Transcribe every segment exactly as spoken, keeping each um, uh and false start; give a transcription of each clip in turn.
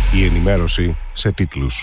Η ενημέρωση σε τίτλους.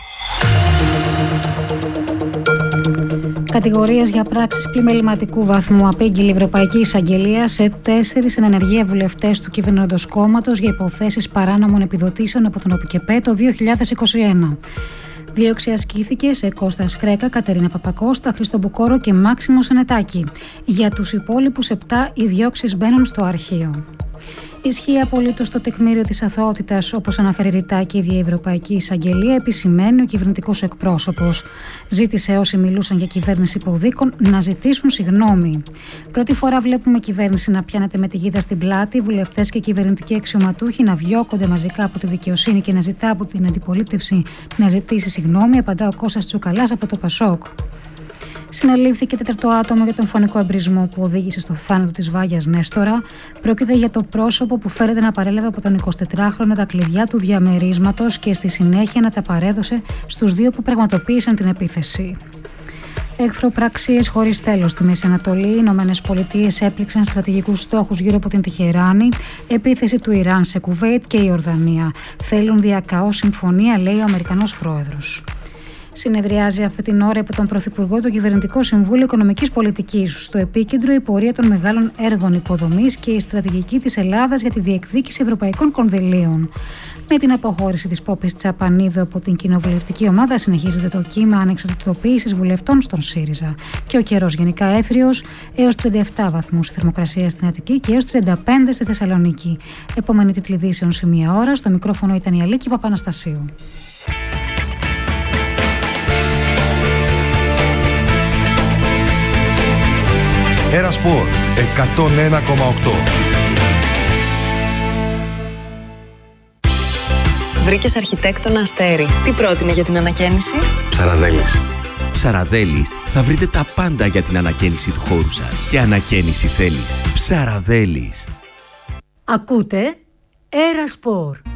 Κατηγορίες για πράξεις πλημεληματικού βαθμού απήγγειλε η Ευρωπαϊκή Εισαγγελία σε τέσσερις εν ενεργεία βουλευτές του κυβερνώντος κόμματος για υποθέσεις παράνομων επιδοτήσεων από τον ΟΠΚΕΠΕ το δύο χιλιάδες είκοσι ένα. Δίωξη ασκήθηκε σε Κώστα Σκρέκα, Κατερίνα Παπακώστα, Χρήστο Μπουκόρο και Μάξιμο Σενετάκη. Για τους υπόλοιπους επτά οι διώξεις μπαίνουν στο αρχείο. Ισχύει απολύτως το τεκμήριο της αθωότητας, όπως αναφέρει ρητά και η ίδια η Ευρωπαϊκή Εισαγγελία, επισημαίνει ο κυβερνητικός εκπρόσωπος. Ζήτησε όσοι μιλούσαν για κυβέρνηση υποδίκων να ζητήσουν συγγνώμη. Πρώτη φορά βλέπουμε κυβέρνηση να πιάνεται με τη γίδα στην πλάτη, βουλευτές και κυβερνητικοί αξιωματούχοι να διώκονται μαζικά από τη δικαιοσύνη και να ζητά από την αντιπολίτευση να ζητήσει συγγνώμη, απαντά ο Κώστας Τσουκαλάς από το Πασόκ. Συνελήφθηκε τέταρτο άτομο για τον φωνικό εμπρισμό που οδήγησε στο θάνατο της Βάγιας Νέστορα. Πρόκειται για το πρόσωπο που φέρεται να παρέλαβε από τον εικοσιτετράχρονο τα κλειδιά του διαμερίσματος και στη συνέχεια να τα παρέδωσε στους δύο που πραγματοποίησαν την επίθεση. Εχθροπραξίες χωρίς τέλος στη Μέση Ανατολή. Οι Ηνωμένες Πολιτείες έπληξαν στρατηγικούς στόχους γύρω από την Τεχεράνη. Επίθεση του Ιράν σε Κουβέιτ και η Ορδανία. Θέλουν διακαώ συμφωνία, λέει ο Αμερικανός πρόεδρος. Συνεδριάζει αυτή την ώρα από τον Πρωθυπουργό το Κυβερνητικό Συμβούλιο Οικονομικής Πολιτικής. Στο επίκεντρο η πορεία των μεγάλων έργων υποδομής και η στρατηγική της Ελλάδας για τη διεκδίκηση ευρωπαϊκών κονδυλίων. Με την αποχώρηση της Πόπης Τσαπανίδου από την κοινοβουλευτική ομάδα, συνεχίζεται το κύμα ανεξαρτητοποίησης βουλευτών στον ΣΥΡΙΖΑ. Και ο καιρός γενικά έθριος, έως τριάντα επτά βαθμούς η θερμοκρασία στην Αττική και έως τριάντα πέντε στη Θεσσαλονίκη. Επόμενη τίτλη ειδήσεων σε μία ώρα. Στο μικρόφωνο ήταν η Αλίκη Παπαναστασίου. Ένα Σπορ εκατόν ένα κόμμα οκτώ. Βρήκες αρχιτέκτονα Αστέρι. Τι πρότεινε για την ανακαίνιση? Ψαραδέλης. Ψαραδέλης, θα βρείτε τα πάντα για την ανακαίνιση του χώρου σας. Και ανακαίνιση θέλεις. Ψαραδέλης. Ακούτε Ένα Σπορ.